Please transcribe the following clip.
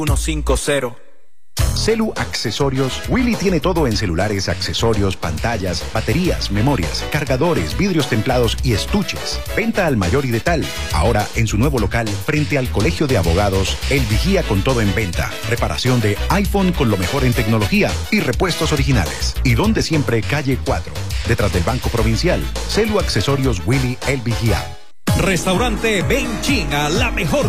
150. Celu Accesorios. Willy tiene todo en celulares, accesorios, pantallas, baterías, memorias, cargadores, vidrios templados y estuches. Venta al mayor y de tal. Ahora en su nuevo local frente al Colegio de Abogados, El Vigía con todo en venta. Reparación de iPhone con lo mejor en tecnología y repuestos originales. Y donde siempre, calle 4. Detrás del Banco Provincial. Celu Accesorios Willy El Vigía. Restaurante Ben Ching, la mejor